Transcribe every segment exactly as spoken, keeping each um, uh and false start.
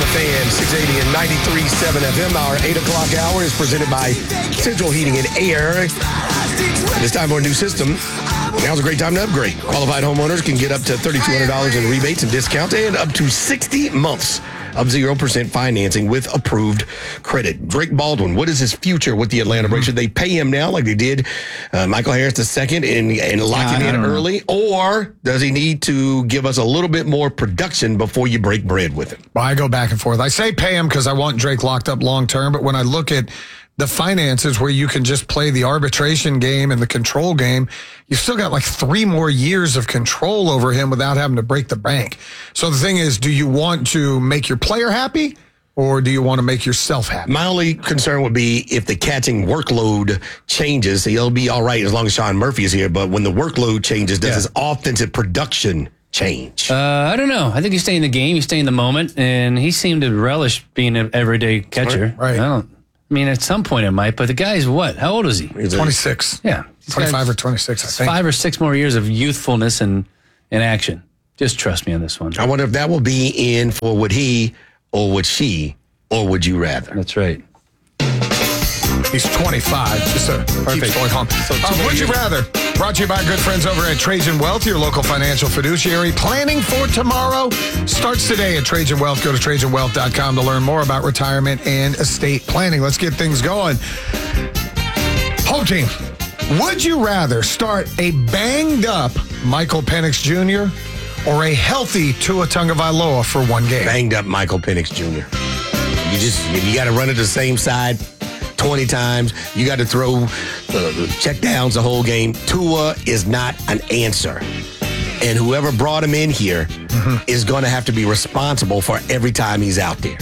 Fan, six eighty and ninety-three point seven F M. Our eight o'clock hour is presented by Central Heating and Air. And it's time for a new system. Now's a great time to upgrade. Qualified homeowners can get up to three thousand two hundred dollars in rebates and discounts and up to sixty months of zero percent financing with approved credit. Drake Baldwin, what is his future with the Atlanta Braves? Should they pay him now like they did uh, Michael Harris the second and, and lock Yeah, him in early? Or does he need to give us a little bit more production before you break bread with him? Well, I go back and forth. I say pay him because I want Drake locked up long term, but when I look at the finances where you can just play the arbitration game and the control game, you've still got like three more years of control over him without having to break the bank. So the thing is, do you want to make your player happy or do you want to make yourself happy? My only concern would be if the catching workload changes. He'll be all right as long as Sean Murphy is here, but when the workload changes, does Yeah. his offensive production change? Uh, I don't know. I think you stay in the game, you stay in the moment, and he seemed to relish being an everyday catcher. Right. I don't. I mean, at some point it might, but the guy's what? How old is he? He's a- twenty-six. Yeah. He's got twenty-five or twenty-six, I think. Five or six more years of youthfulness and, and action. Just trust me on this one. I wonder if that will be in for would he or would she or would you rather? That's right. He's twenty-five. Just a keeps going home. Uh, would you rather? Brought to you by our good friends over at Trajan Wealth, your local financial fiduciary. Planning for tomorrow starts today at Trajan Wealth. Go to trajan wealth dot com to learn more about retirement and estate planning. Let's get things going. Home team, would you rather start a banged up Michael Penix Junior or a healthy Tua Tagovailoa for one game? Banged up Michael Penix Junior You just, you got to run it the same side twenty times. You got to throw uh, check downs the whole game. Tua is not an answer. And whoever brought him in here mm-hmm. is going to have to be responsible for every time he's out there.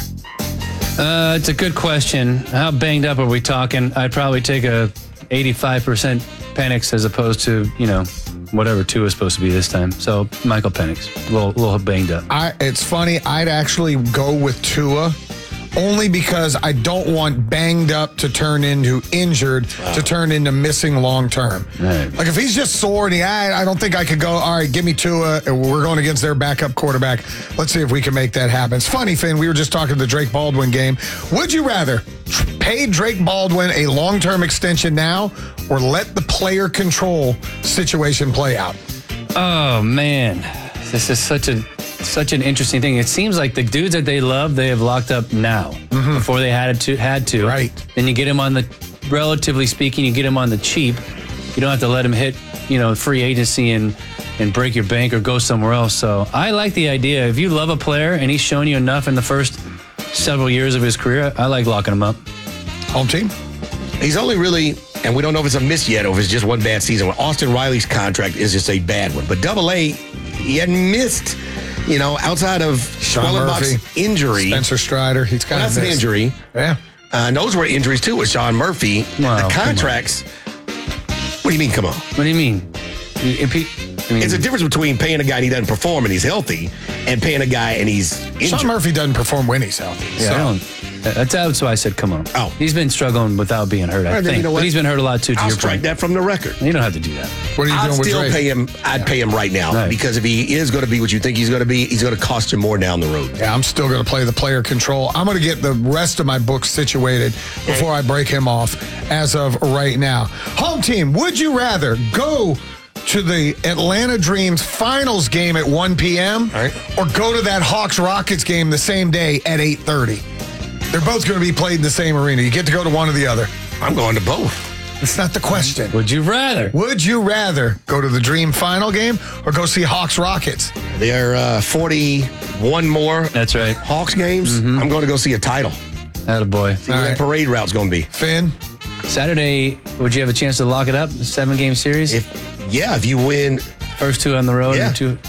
Uh, it's a good question. How banged up are we talking? I'd probably take a eighty-five percent Penix as opposed to, you know, whatever Tua is supposed to be this time. So Michael Penix, a little, little banged up. I, it's funny. I'd actually go with Tua only because I don't want banged up to turn into injured wow. to turn into missing long term. Right. Like if he's just sore and he, I, I don't think I could go, all right, give me Tua. We're going against their backup quarterback. Let's see if we can make that happen. It's funny, Finn. We were just talking the Drake Baldwin game. Would you rather pay Drake Baldwin a long-term extension now or let the player control situation play out? Oh, man. This is such a such an interesting thing. It seems like the dudes that they love, they have locked up now mm-hmm. before they had to. Had to. Right. Then you get him on the, relatively speaking, you get him on the cheap. You don't have to let him hit, you know, free agency and, and break your bank or go somewhere else. So I like the idea. If you love a player and he's shown you enough in the first several years of his career, I like locking him up. Home team? He's only really, and we don't know if it's a miss yet or if it's just one bad season. Austin Riley's contract is just a bad one. But Double A, he hadn't missed, you know, outside of Schwellenbach's injury. Spencer Strider, he's kind well, of that's missed. an injury. Yeah. Uh, and those were injuries, too, with Sean Murphy. Wow, the contracts, what do you mean, come on? What do you mean? If he, I mean it's a difference between paying a guy and he doesn't perform and he's healthy and paying a guy and he's injured. Sean Murphy doesn't perform when he's healthy. Yeah, so. I don't. That's, that's why I said, come on. Oh. He's been struggling without being hurt, I right, think. you know But he's been hurt a lot, too, to I'll your strike point. that from the record. You don't have to do that. What are you I'd doing with still Drake? pay him. I'd pay him right now Right. because if he is going to be what you think he's going to be, he's going to cost you more down the road. Yeah, I'm still going to play the player control. I'm going to get the rest of my books situated before I break him off as of right now. Home team, would you rather go to the Atlanta Dreams finals game at one p.m. All right. or go to that Hawks-Rockets game the same day at eight thirty? They're both going to be played in the same arena. You get to go to one or the other. I'm going to both. It's not the question. Would you rather? Would you rather go to the Dream final game or go see Hawks-Rockets? There are uh, forty-one more That's right. Hawks games. Mm-hmm. I'm going to go see a title. Attaboy. See what that right. parade route's going to be. Finn? Saturday, would you have a chance to lock it up? The seven-game series? If Yeah, if you win. First two on the road Yeah. and two.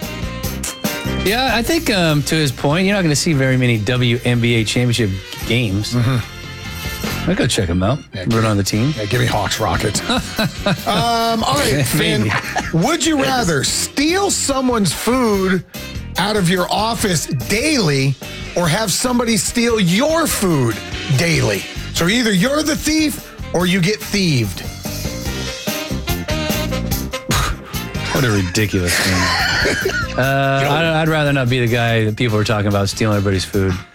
Yeah, I think um, to his point, you're not going to see very many W N B A championship games. Mm-hmm. I'll go check them out. Yeah, Root on the team. Yeah, give me Hawks-Rockets. um, all right, Finn. Would you rather steal someone's food out of your office daily or have somebody steal your food daily? So either you're the thief or you get thieved. What a ridiculous thing. uh, I'd, I'd rather not be the guy that people are talking about stealing everybody's food.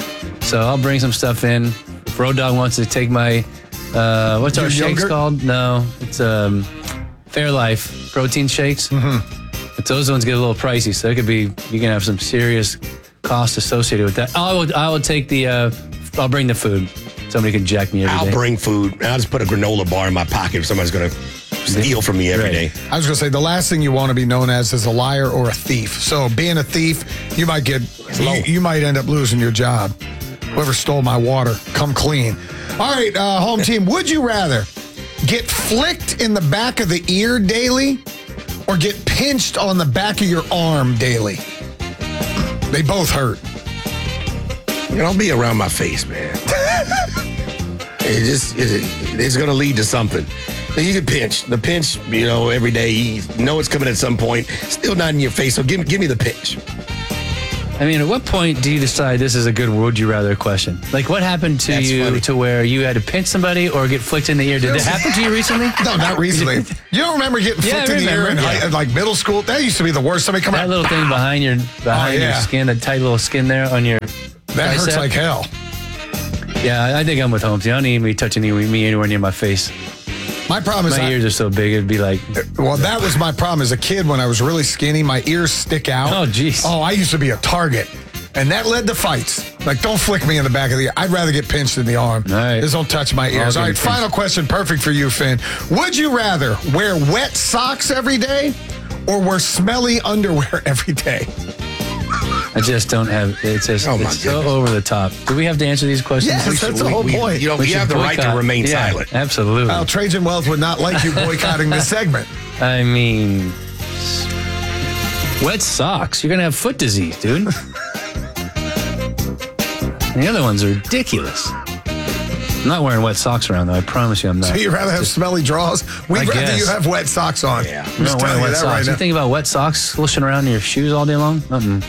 So I'll bring some stuff in. If Road Dogg wants to take my, uh, what's our Your shakes yogurt? called? No, it's um, Fairlife protein shakes. Mm-hmm. But those ones get a little pricey, so it could be, you can have some serious cost associated with that. I will, I will take the, uh, I'll bring the food. Somebody can jack me every I'll day. bring food. And I'll just put a granola bar in my pocket if somebody's going to steal from me every Right. day. I was going to say, the last thing you want to be known as is a liar or a thief. So being a thief, you might get, you, you might end up losing your job. Whoever stole my water, come clean. All right, uh, home team, would you rather get flicked in the back of the ear daily or get pinched on the back of your arm daily? They both hurt. You know, don't be around my face, man. it just, it, it's going to lead to something. You can pinch. The pinch, you know, every day. You know it's coming at some point. Still not in your face, so give, give me the pinch. I mean, at what point do you decide this is a good would you rather question? Like, what happened to That's you funny. to where you had to pinch somebody or get flicked in the ear? Did that happen to you recently? No, not recently. You don't remember getting Yeah, flicked I in the ear in remember. high, Yeah. like middle school? That used to be the worst. Somebody come That out. little thing behind your behind Oh, yeah. your skin, that tight little skin there on your That hurts tricep. like hell. Yeah, I think I'm with Holmes. I don't need me touching any- me anywhere near my face. My problem is My I- ears are so big, it'd be like, Well, that was my problem as a kid when I was really skinny. My ears stick out. Oh, jeez. Oh, I used to be a target. And that led to fights. Like, don't flick me in the back of the ear. I'd rather get pinched in the arm. All right. Just don't touch my ears. I'll All get right, pinched. final question. Perfect for you, Finn. Would you rather wear wet socks every day or wear smelly underwear every day? I just don't have, it's just, Oh, my it's so goodness. over the top. Do we have to answer these questions? Yes, We that's should- the we- whole we- point. You know, We we should have the right to boycott. remain Yeah, silent. Absolutely. Well, Trajan Wealth would not like you boycotting this segment. I mean, wet socks. You're going to have foot disease, dude. The other ones are ridiculous. I'm not wearing wet socks around, though. I promise you I'm not. So you'd rather have smelly drawers? We'd I rather guess. you have wet socks on. Yeah. I'm I'm just not telling wearing you wet that socks. right you now. think about wet socks slushing around in your shoes all day long? Nothing.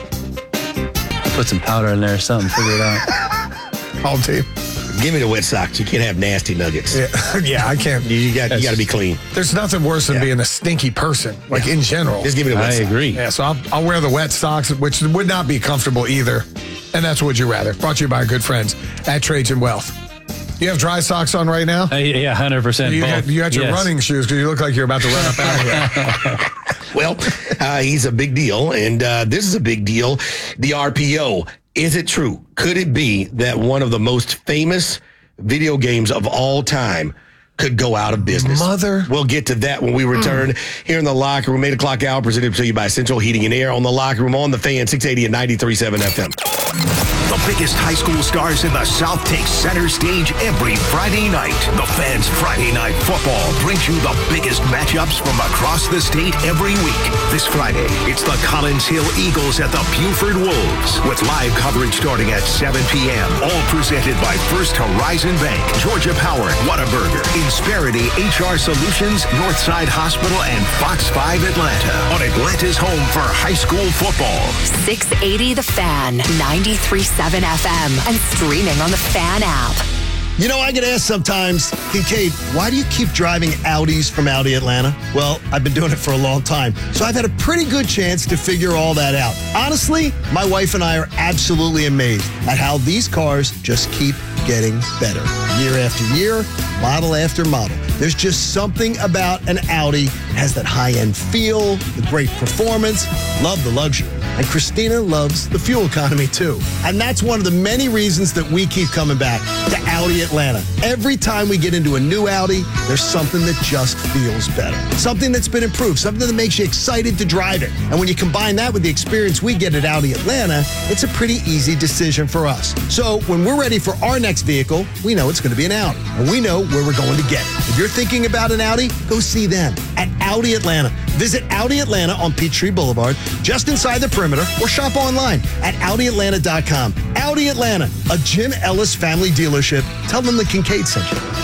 Put some powder in there or something. Figure it out. Home team. Give me the wet socks. You can't have nasty nuggets. Yeah, yeah, I can't. You, you got you got to be clean. There's nothing worse than Yeah. being a stinky person, like in general. Just give me the wet I socks. agree. Yeah, so I'll, I'll wear the wet socks, which would not be comfortable either. And that's Would You Rather. Brought to you by our good friends at Trajan Wealth. You have dry socks on right now? Uh, yeah, one hundred percent. You both. got, you got your Yes. running shoes because you look like you're about to run up out of here. Well, uh, he's a big deal, and uh, this is a big deal. The R P O. Is it true? Could it be that one of the most famous video games of all time could go out of business? Mother. We'll get to that when we return here in the Locker Room. eight o'clock hour presented to you by Central Heating and Air on the Locker Room on the Fan, six eighty and ninety-three point seven F M. The biggest high school stars in the South take center stage every Friday night. The Fan's Friday Night Football brings you the biggest matchups from across the state every week. This Friday, it's the Collins Hill Eagles at the Buford Wolves with live coverage starting at seven p.m. All presented by First Horizon Bank, Georgia Power, Whataburger, Insperity H R Solutions, Northside Hospital, and Fox five Atlanta on Atlanta's home for high school football. six eighty The Fan, ninety-three point seven F M, and streaming on the Fan app. You know, I get asked sometimes, Kincaid, why do you keep driving Audis from Audi Atlanta? Well, I've been doing it for a long time, so I've had a pretty good chance to figure all that out. Honestly, my wife and I are absolutely amazed at how these cars just keep getting better. Year after year, model after model. There's just something about an Audi. It has that high-end feel, the great performance, love the luxury. And Christina loves the fuel economy too. And that's one of the many reasons that we keep coming back to Audi Atlanta. Every time we get into a new Audi, there's something that just feels better. Something that's been improved, something that makes you excited to drive it. And when you combine that with the experience we get at Audi Atlanta, it's a pretty easy decision for us. So when we're ready for our next vehicle, we know it's going to be an Audi. And we know where we're going to get it. If you're thinking about an Audi, go see them at Audi Atlanta. Visit Audi Atlanta on Peachtree Boulevard, just inside the perimeter, or shop online at Audi Atlanta dot com. Audi Atlanta, a Jim Ellis family dealership. Tell them the Kincaid sent you.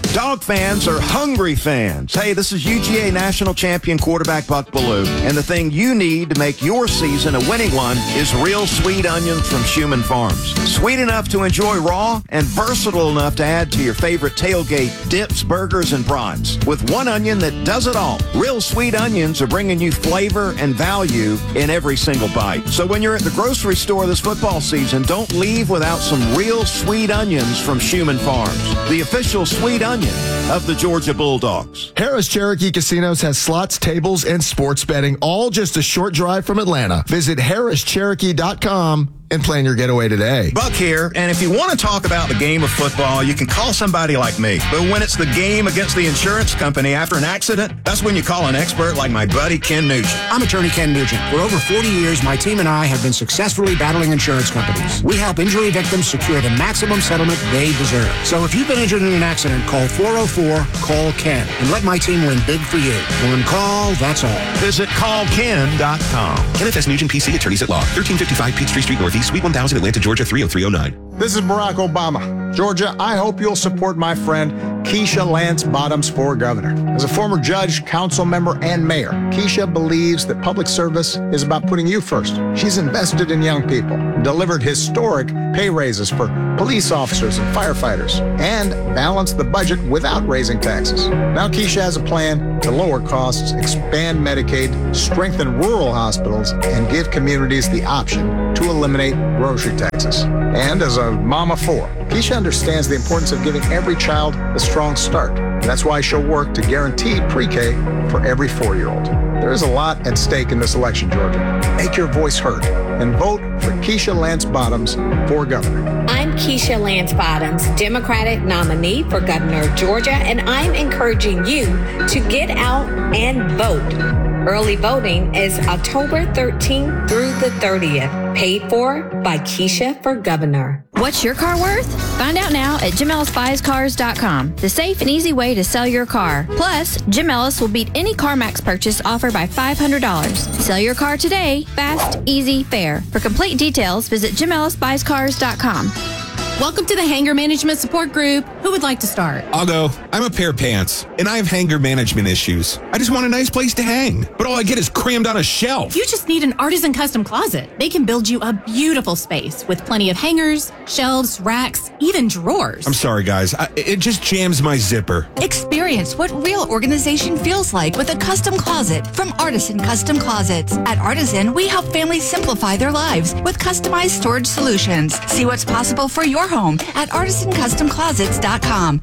Dog fans are hungry fans. Hey, this is U G A National Champion quarterback Buck Bellew, and the thing you need to make your season a winning one is real sweet onions from Schumann Farms. Sweet enough to enjoy raw and versatile enough to add to your favorite tailgate dips, burgers, and brats. With one onion that does it all. Real sweet onions are bringing you flavor and value in every single bite. So when you're at the grocery store this football season, don't leave without some real sweet onions from Schumann Farms, the official sweet onion of the Georgia Bulldogs. Harris Cherokee Casinos has slots, tables, and sports betting, all just a short drive from Atlanta. Visit harris cherokee dot com and plan your getaway today. Buck here, and if you want to talk about the game of football, you can call somebody like me. But when it's the game against the insurance company after an accident, that's when you call an expert like my buddy Ken Nugent. I'm attorney Ken Nugent. For over forty years, my team and I have been successfully battling insurance companies. We help injury victims secure the maximum settlement they deserve. So if you've been injured in an accident, call four oh four, call Ken and let my team win big for you. One call, that's all. Visit call ken dot com. Kenneth S. Nugent, P C, Attorneys at Law, thirteen fifty-five Peachtree Street Northeast, Suite one thousand, Atlanta, Georgia, three oh three oh nine. This is Barack Obama. Georgia, I hope you'll support my friend Keisha Lance Bottoms for governor. As a former judge, council member, and mayor, Keisha believes that public service is about putting you first. She's invested in young people, delivered historic pay raises for police officers and firefighters, and balanced the budget without raising taxes. Now Keisha has a plan to lower costs, expand Medicaid, strengthen rural hospitals, and give communities the option to eliminate grocery taxes. And as a mom of four, Keisha understands the importance of giving every child a strong start. And that's why she'll work to guarantee pre-K for every four-year-old. There is a lot at stake in this election, Georgia. Make your voice heard and vote for Keisha Lance Bottoms for governor. I'm Keisha Lance Bottoms, Democratic nominee for governor of Georgia, and I'm encouraging you to get out and vote. Early voting is October thirteenth through the thirtieth. Paid for by Keisha for governor. What's your car worth? Find out now at Jim Ellis Buys Cars dot com, the safe and easy way to sell your car. Plus, Jim Ellis will beat any CarMax purchase offered by five hundred dollars. Sell your car today. Fast, easy, fair. For complete details, visit Jim Ellis Buys Cars dot com. Welcome to the Hanger Management Support Group. Who would like to start? I'll go. I'm a pair of pants, and I have hanger management issues. I just want a nice place to hang, but all I get is crammed on a shelf. You just need an Artisan custom closet. They can build you a beautiful space with plenty of hangers, shelves, racks, even drawers. I'm sorry, guys. I, it just jams my zipper. Experience what real organization feels like with a custom closet from Artisan Custom Closets. At Artisan, we help families simplify their lives with customized storage solutions. See what's possible for your home at artisan custom closets dot com.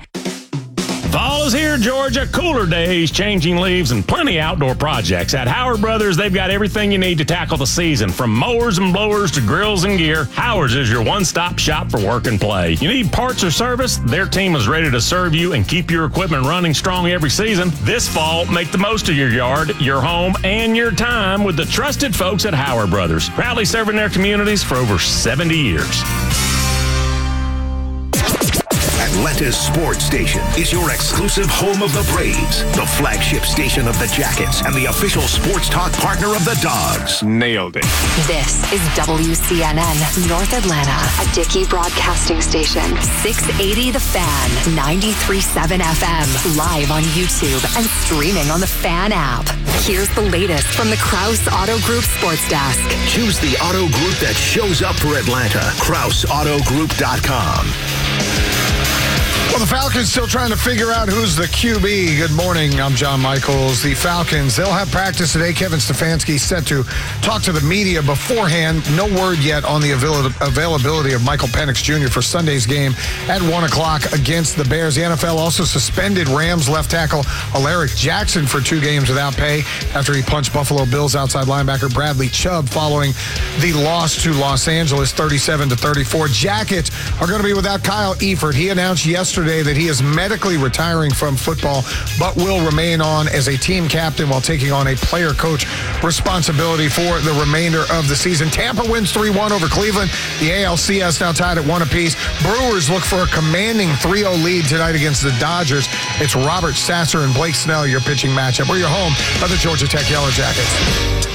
Fall is here, Georgia. Cooler days, changing leaves, and plenty of outdoor projects. At Howard Brothers, they've got everything you need to tackle the season. From mowers and blowers to grills and gear, Howard's is your one-stop shop for work and play. You need parts or service? Their team is ready to serve you and keep your equipment running strong every season. This fall, make the most of your yard, your home, and your time with the trusted folks at Howard Brothers. Proudly serving their communities for over seventy years. Atlanta's sports station is your exclusive home of the Braves, the flagship station of the Jackets, and the official sports talk partner of the Dogs. Nailed it. This is W C N N North Atlanta, a Dickey broadcasting station. six eighty The Fan, ninety-three point seven F M, live on YouTube and streaming on the Fan app. Here's the latest from the Krause Auto Group Sports Desk. Choose the auto group that shows up for Atlanta. Krause Auto Group dot com. Well, the Falcons still trying to figure out who's the Q B. Good morning. I'm John Michaels. The Falcons, they'll have practice today. Kevin Stefanski set to talk to the media beforehand. No word yet on the avail- availability of Michael Penix Junior for Sunday's game at one o'clock against the Bears. The N F L also suspended Rams left tackle Alaric Jackson for two games without pay after he punched Buffalo Bills outside linebacker Bradley Chubb following the loss to Los Angeles thirty-seven to thirty-four. Jackets are going to be without Kyle Eifert. He announced yesterday that he is medically retiring from football, but will remain on as a team captain while taking on a player coach responsibility for the remainder of the season. Tampa wins three one over Cleveland. The A L C S now tied at one apiece. Brewers look for a commanding three oh lead tonight against the Dodgers. It's Robert Sasser and Blake Snell, your pitching matchup. We're your home of the Georgia Tech Yellow Jackets.